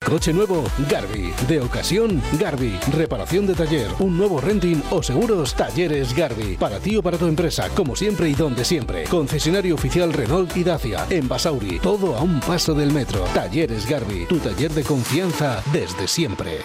Coche nuevo, Garbi. De ocasión, Garbi. Reparación de taller, un nuevo renting o seguros, Talleres Garbi. Para ti o para tu empresa, como siempre y donde siempre. Concesionario oficial Renault y Dacia. En Basauri, todo a un paso del metro. Talleres Garbi, tu taller de confianza desde siempre.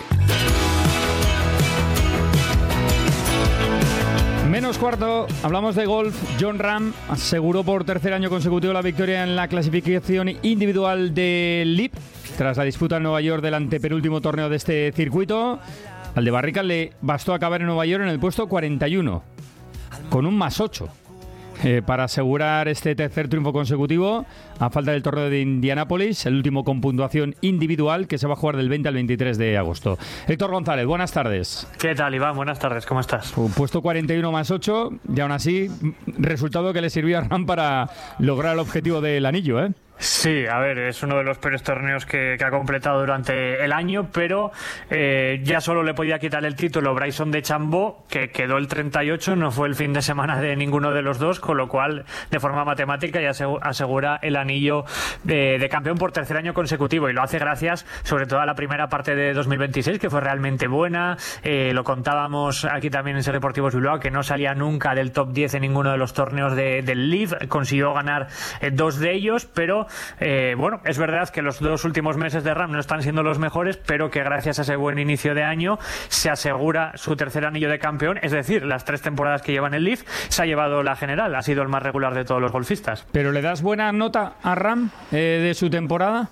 Menos cuarto, hablamos de golf. Jon Rahm aseguró por tercer año consecutivo la victoria en la clasificación individual del LIV tras la disputa en Nueva York del antepenúltimo torneo de este circuito. Al de Barrica le bastó acabar en Nueva York en el puesto 41 con un +8 para asegurar este tercer triunfo consecutivo a falta del torneo de Indianápolis, el último con puntuación individual que se va a jugar del 20 al 23 de agosto. Héctor González, buenas tardes. ¿Qué tal, Iván? Buenas tardes, ¿cómo estás? Puesto 41 +8 y aún así resultado que le sirvió a Rahm para lograr el objetivo del anillo, ¿eh? Sí, a ver, es uno de los peores torneos que ha completado durante el año, pero ya solo le podía quitar el título Bryson DeChambeau, que quedó el 38, no fue el fin de semana de ninguno de los dos, con lo cual, de forma matemática, ya asegura el anillo de campeón por tercer año consecutivo, y lo hace gracias, sobre todo, a la primera parte de 2026, que fue realmente buena. Lo contábamos aquí también en Ser Deportivos Bilbao, que no salía nunca del top 10 en ninguno de los torneos del LIV, consiguió ganar 2 de ellos, pero bueno, es verdad que los 2 últimos meses de Rahm no están siendo los mejores, pero que gracias a ese buen inicio de año se asegura su tercer anillo de campeón, es decir, las 3 temporadas que lleva en el LIV se ha llevado la general, ha sido el más regular de todos los golfistas. ¿Pero le das buena nota a Rahm de su temporada?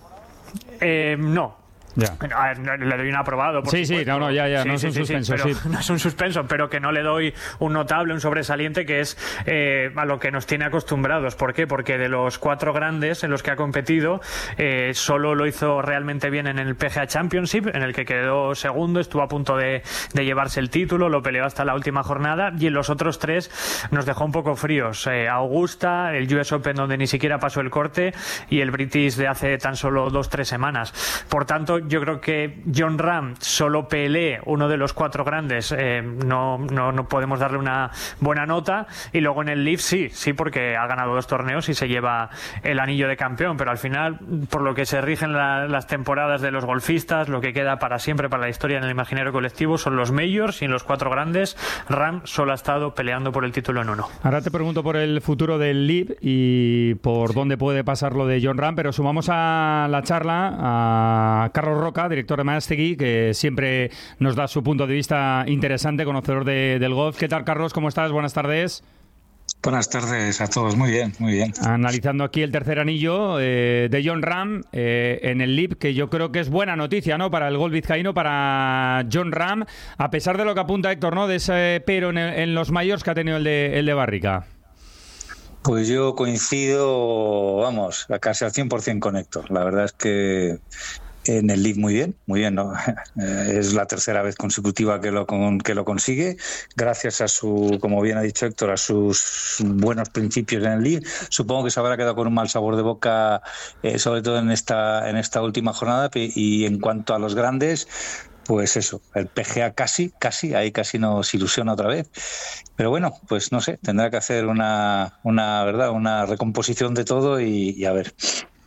No. Ya. A ver, le doy un aprobado, por supuesto. Sí, no es un suspenso. Pero no es un suspenso, pero que no le doy un notable, un sobresaliente, que es a lo que nos tiene acostumbrados. ¿Por qué? Porque de los 4 grandes en los que ha competido, solo lo hizo realmente bien en el PGA Championship, en el que quedó segundo, estuvo a punto de llevarse el título, lo peleó hasta la última jornada, y en los otros 3 nos dejó un poco fríos. Augusta, el US Open, donde ni siquiera pasó el corte, y el British de hace tan solo 2-3 semanas. Por tanto, yo creo que Jon Rahm solo pelee uno de los 4 grandes, no podemos darle una buena nota, y luego en el LIV sí, porque ha ganado 2 torneos y se lleva el anillo de campeón, pero al final, por lo que se rigen las temporadas de los golfistas, lo que queda para siempre, para la historia en el imaginario colectivo, son los majors, y en los 4 grandes Rahm solo ha estado peleando por el título en 1. Ahora te pregunto por el futuro del LIV y por dónde puede pasar lo de Jon Rahm, pero sumamos a la charla a Carlos Roca, director de Manastegui, que siempre nos da su punto de vista interesante, conocedor del golf. ¿Qué tal, Carlos? ¿Cómo estás? Buenas tardes. Buenas tardes a todos, muy bien, muy bien. Analizando aquí el tercer anillo de Jon Rahm en el LIV, que yo creo que es buena noticia, ¿no?, para el golf vizcaíno, para Jon Rahm, a pesar de lo que apunta Héctor, ¿no?, de ese pero en los majors que ha tenido el de Barrica. Pues yo coincido, vamos, casi al 100% con Héctor. La verdad es que en el LIV muy bien, ¿no? Es la tercera vez consecutiva que lo consigue, gracias a su, como bien ha dicho Héctor, a sus buenos principios en el LIV. Supongo que se habrá quedado con un mal sabor de boca, sobre todo en esta última jornada. Y en cuanto a los grandes, pues eso, el PGA casi nos ilusiona otra vez. Pero bueno, pues no sé, tendrá que hacer una recomposición de todo y a ver.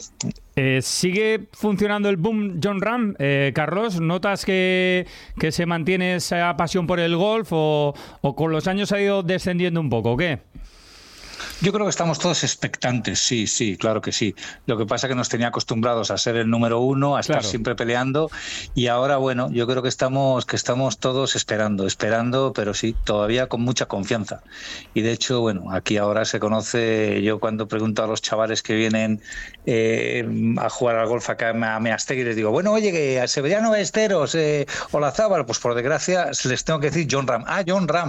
¿Sigue funcionando el boom Jon Rahm? Carlos, ¿notas que se mantiene esa pasión por el golf o con los años ha ido descendiendo un poco, o qué? Yo creo que estamos todos expectantes, sí, claro que sí. Lo que pasa es que nos tenía acostumbrados a ser el número 1, a estar siempre peleando, y ahora, bueno, yo creo que estamos todos esperando, pero sí, todavía con mucha confianza. Y de hecho, bueno, aquí ahora se conoce, yo cuando pregunto a los chavales que vienen a jugar al golf acá a Meastegui, les digo, bueno, oye, que a Severiano Ballesteros, Olazábal, pues por desgracia les tengo que decir Jon Rahm. Jon Rahm.